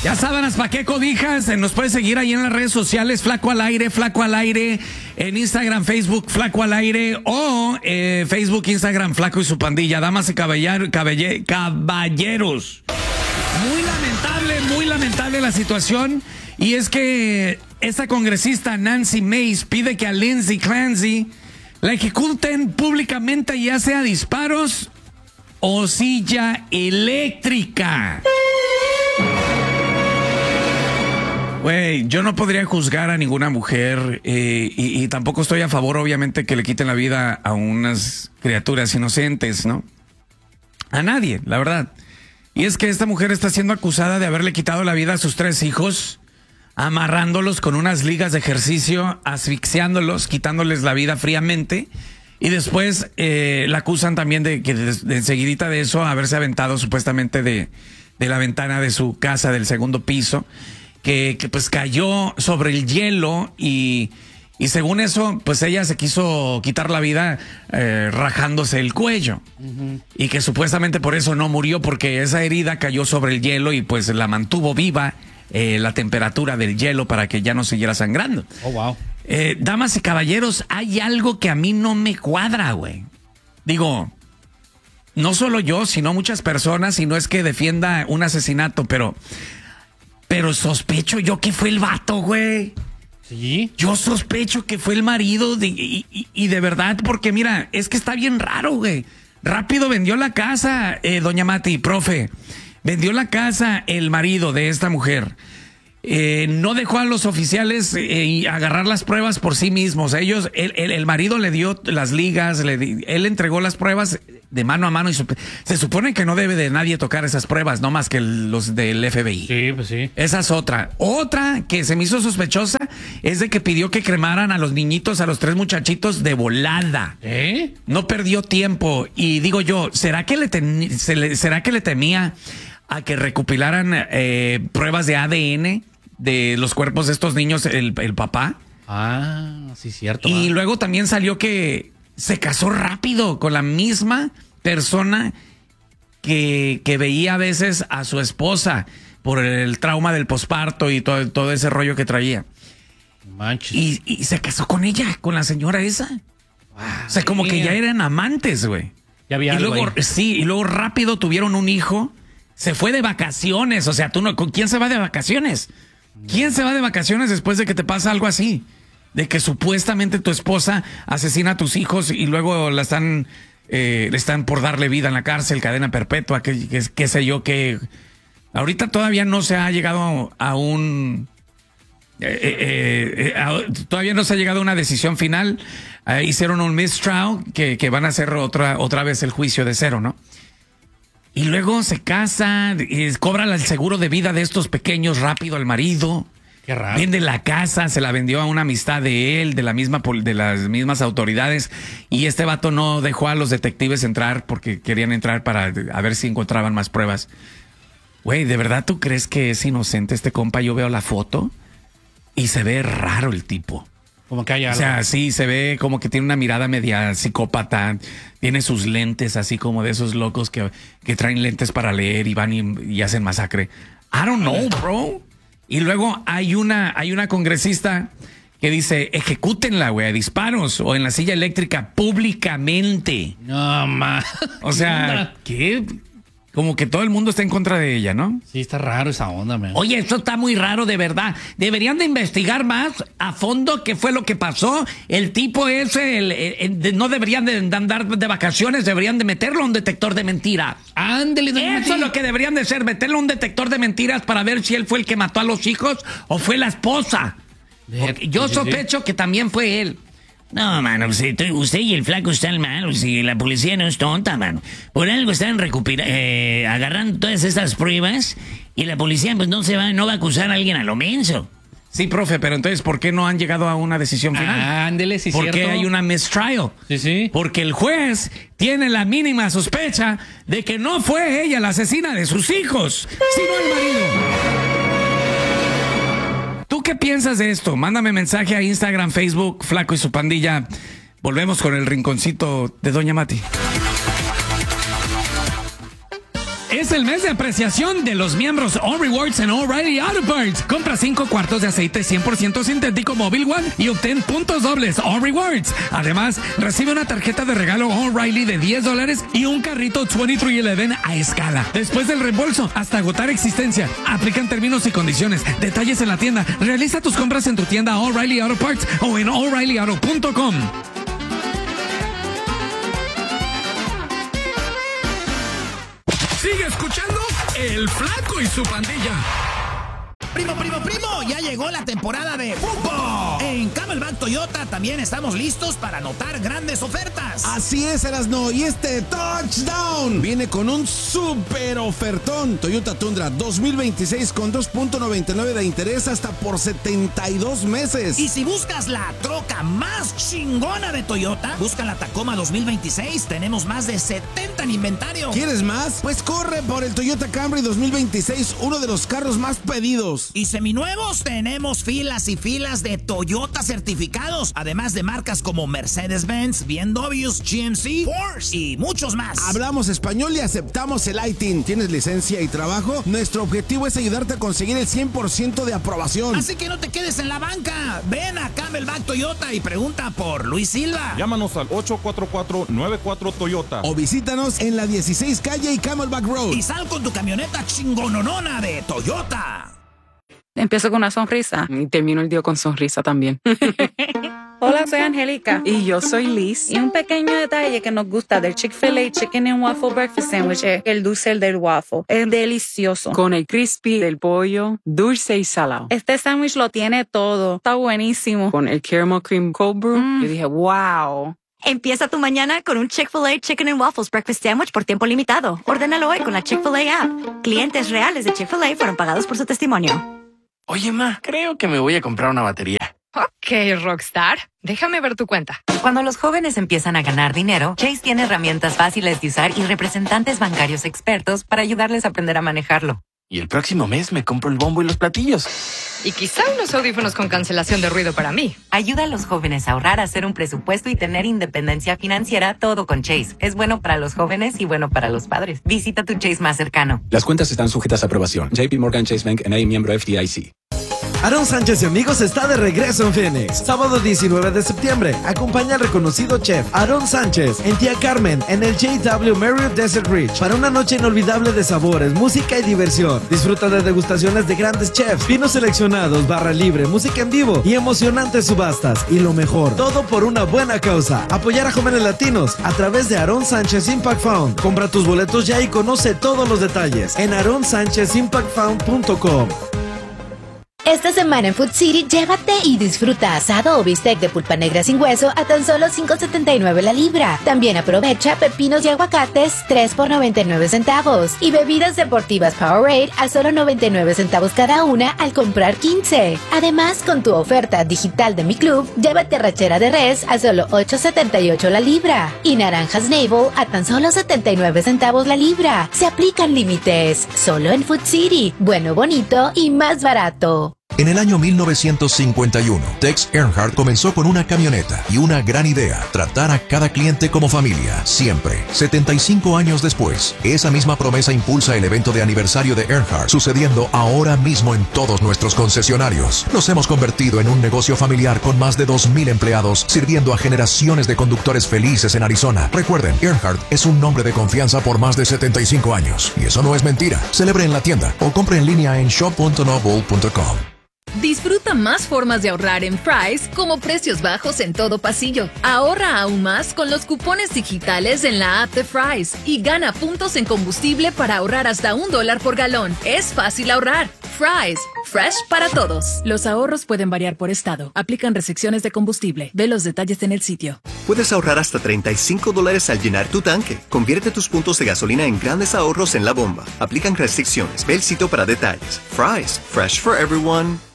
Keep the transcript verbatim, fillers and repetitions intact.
Ya sábanas, ¿para qué cobijas? Nos puedes seguir ahí en las redes sociales, Flaco al Aire, Flaco al Aire, en Instagram, Facebook, Flaco al Aire, o eh, Facebook, Instagram, Flaco y su pandilla. Damas y caballeros, caballeros. Muy lamentable, muy lamentable la situación. Y es que esta congresista Nancy Mace pide que a Lindsay Clancy la ejecuten públicamente, ya sea disparos o silla eléctrica. Güey, yo no podría juzgar a ninguna mujer eh, y, y tampoco estoy a favor, obviamente, que le quiten la vida a unas criaturas inocentes, ¿no? A nadie, la verdad. Y es que esta mujer está siendo acusada de haberle quitado la vida a sus tres hijos, amarrándolos con unas ligas de ejercicio, asfixiándolos, quitándoles la vida fríamente. Y después eh, la acusan también de que de, de enseguidita de eso haberse aventado supuestamente de, de la ventana de su casa del segundo piso. Que, que pues cayó sobre el hielo y, y según eso, pues ella se quiso quitar la vida eh, rajándose el cuello. Uh-huh. Y que supuestamente por eso no murió, porque esa herida cayó sobre el hielo y pues la mantuvo viva eh, la temperatura del hielo para que ya no siguiera sangrando. Oh, wow. Eh, damas y caballeros, hay algo que a mí no me cuadra, güey. Digo, no solo yo, sino muchas personas, y no es que defienda un asesinato, pero... Pero sospecho yo que fue el vato, güey. ¿Sí? Yo sospecho que fue el marido de, y, y, y de verdad, porque mira, es que está bien raro, güey. Rápido vendió la casa, eh, doña Mati, profe. Vendió la casa el marido de esta mujer. Eh, no dejó a los oficiales eh, agarrar las pruebas por sí mismos. Ellos, el, el, el marido le dio las ligas, le di, él entregó las pruebas de mano a mano y su, se supone que no debe de nadie tocar esas pruebas, no más que los del F B I. Sí, pues sí. Esa es otra. Otra que se me hizo sospechosa es de que pidió que cremaran a los niñitos, a los tres muchachitos de volada. ¿Eh? No perdió tiempo. Y digo yo, ¿será que le, ten, se le, ¿será que le temía a que recopilaran eh, pruebas de A D N de los cuerpos de estos niños, el, el papá? Ah, sí, cierto. Y man. luego también salió que se casó rápido con la misma persona que, que veía a veces a su esposa por el trauma del posparto y todo, todo ese rollo que traía. Manches. Y, y se casó con ella, con la señora esa. Wow, o sea, como que ya eran amantes, güey. Ya había y algo luego, ahí. sí, y luego rápido tuvieron un hijo. Se fue de vacaciones. O sea, tú no, ¿con quién se va de vacaciones? ¿Quién se va de vacaciones después de que te pasa algo así? De que supuestamente tu esposa asesina a tus hijos y luego la están, eh, le están por darle vida en la cárcel, cadena perpetua, que, que, que sé yo, que ahorita todavía no se ha llegado a un... Eh, eh, eh, a, todavía no se ha llegado a una decisión final. Eh, hicieron un mistrial que, que van a hacer otra, otra vez el juicio de cero, ¿no? Y luego se casa, y cobra el seguro de vida de estos pequeños rápido al marido. Qué raro. Vende la casa, se la vendió a una amistad de él, de la misma de las mismas autoridades, y este vato no dejó a los detectives entrar porque querían entrar para a ver si encontraban más pruebas. Güey, ¿de verdad tú crees que es inocente este compa? Yo veo la foto y se ve raro el tipo. Como que hay algo. O sea, sí, se ve como que tiene una mirada media psicópata, tiene sus lentes así como de esos locos que, que traen lentes para leer y van y, y hacen masacre. I don't know, bro. Y luego hay una, hay una congresista que dice, ejecútenla, güey, a disparos o en la silla eléctrica públicamente. No, ma. O sea, ¿qué? Como que todo el mundo está en contra de ella, ¿no? Sí, está raro esa onda, man. Oye, esto está muy raro, de verdad. Deberían de investigar más a fondo qué fue lo que pasó. El tipo ese, el, el, el, no deberían de andar de vacaciones, deberían de meterlo a un detector de mentiras. Ándele, Eso es lo que deberían de ser, meterlo a un detector de mentiras para ver si él fue el que mató a los hijos o fue la esposa. Porque yo sospecho que también fue él. No, mano, usted, usted y el flaco están mal, si la policía no es tonta, mano. Por algo están recuperando, eh, agarrando todas estas pruebas y la policía pues no se va, no va a acusar a alguien a lo menso. Sí, profe, pero entonces, ¿por qué no han llegado a una decisión final? Ándele, sí, ¿Por cierto. qué hay una mistrial? Sí, sí. Porque el juez tiene la mínima sospecha de que no fue ella la asesina de sus hijos, sino el marido. ¿Tú qué piensas de esto? Mándame mensaje a Instagram, Facebook, Flaco y su pandilla. Volvemos con el rinconcito de Doña Mati. Es el mes de apreciación de los miembros All Rewards en O'Reilly Auto Parts. Compra cinco cuartos de aceite cien por ciento sintético Mobil One y obtén puntos dobles All Rewards. Además, recibe una tarjeta de regalo O'Reilly de diez dólares y un carrito veintitrés once a escala. Después del reembolso, hasta agotar existencia. Aplican términos y condiciones. Detalles en la tienda. Realiza tus compras en tu tienda O'Reilly Auto Parts o en o'reilly auto punto com. Sigue escuchando El Flaco y su pandilla. Primo, primo, primo, ya llegó la temporada de fútbol. En Camelback Toyota también estamos listos para anotar grandes ofertas. Así es, Erasno, y este touchdown viene con un super ofertón. Toyota Tundra dos mil veintiséis con dos punto noventa y nueve de interés hasta por setenta y dos meses. Y si buscas la troca más chingona de Toyota, busca la Tacoma dos mil veintiséis. Tenemos más de setenta en inventario. ¿Quieres más? Pues corre por el Toyota Camry dos mil veintiséis, uno de los carros más pedidos. Y seminuevos, tenemos filas y filas de Toyota certificados, además de marcas como Mercedes-Benz, B M W, G M C, Porsche y muchos más. Hablamos español y aceptamos el I T I N. ¿Tienes licencia y trabajo? Nuestro objetivo es ayudarte a conseguir el cien por ciento de aprobación. Así que no te quedes en la banca. Ven a Camelback Toyota y pregunta por Luis Silva. Llámanos al ocho cuatro cuatro nueve cuatro Toyota. O visítanos en la dieciséis calle y Camelback Road. Y sal con tu camioneta chingononona de Toyota. Empiezo con una sonrisa y termino el día con sonrisa también. Hola, soy Angélica. Y yo soy Liz. Y un pequeño detalle que nos gusta del Chick-fil-A Chicken and Waffle Breakfast Sandwich es el dulce del waffle. Es delicioso. Con el crispy del pollo, dulce y salado. Este sándwich lo tiene todo. Está buenísimo. Con el caramel cream cold brew, mm. yo dije, wow. Empieza tu mañana con un Chick-fil-A Chicken and Waffles Breakfast Sandwich por tiempo limitado. Ordénalo hoy con la Chick-fil-A app. Clientes reales de Chick-fil-A fueron pagados por su testimonio. Oye, ma, creo que me voy a comprar una batería. Ok, Rockstar. Déjame ver tu cuenta. Cuando los jóvenes empiezan a ganar dinero, Chase tiene herramientas fáciles de usar y representantes bancarios expertos para ayudarles a aprender a manejarlo. Y el próximo mes me compro el bombo y los platillos. Y quizá unos audífonos con cancelación de ruido para mí. Ayuda a los jóvenes a ahorrar, hacer un presupuesto y tener independencia financiera, todo con Chase. Es bueno para los jóvenes y bueno para los padres. Visita tu Chase más cercano. Las cuentas están sujetas a aprobación. J P Morgan Chase Bank N A, miembro F D I C. Aarón Sánchez y amigos está de regreso en Phoenix. Sábado diecinueve de septiembre. Acompaña al reconocido chef Aarón Sánchez en Tía Carmen en el J W Marriott Desert Ridge para una noche inolvidable de sabores, música y diversión. Disfruta de degustaciones de grandes chefs, vinos seleccionados, barra libre, música en vivo y emocionantes subastas. Y lo mejor, todo por una buena causa. Apoyar a jóvenes latinos a través de Aarón Sánchez Impact Fund. Compra tus boletos ya y conoce todos los detalles en aarón sánchez impact fund punto com. Esta semana en Food City, llévate y disfruta asado o bistec de pulpa negra sin hueso a tan solo cinco setenta y nueve la libra. También aprovecha pepinos y aguacates tres por noventa y nueve centavos. Y bebidas deportivas Powerade a solo noventa y nueve centavos cada una al comprar quince. Además, con tu oferta digital de Mi Club, llévate rachera de res a solo ocho setenta y ocho la libra. Y naranjas Navel a tan solo setenta y nueve centavos la libra. Se aplican límites. Solo en Food City. Bueno, bonito y más barato. En el año mil novecientos cincuenta y uno, Tex Earnhardt comenzó con una camioneta y una gran idea: tratar a cada cliente como familia, siempre. setenta y cinco años después, esa misma promesa impulsa el evento de aniversario de Earnhardt, sucediendo ahora mismo en todos nuestros concesionarios. Nos hemos convertido en un negocio familiar con más de dos mil empleados, sirviendo a generaciones de conductores felices en Arizona. Recuerden, Earnhardt es un nombre de confianza por más de setenta y cinco años. Y eso no es mentira. Celebre en la tienda o compre en línea en shop punto noble punto com. Disfruta más formas de ahorrar en Fry's, como precios bajos en todo pasillo. Ahorra aún más con los cupones digitales en la app de Fry's y gana puntos en combustible para ahorrar hasta un dólar por galón. Es fácil ahorrar. Fry's, fresh para todos. Los ahorros pueden variar por estado. Aplican restricciones de combustible. Ve los detalles en el sitio. Puedes ahorrar hasta treinta y cinco dólares al llenar tu tanque. Convierte tus puntos de gasolina en grandes ahorros en la bomba. Aplican restricciones. Ve el sitio para detalles. Fry's, fresh for everyone.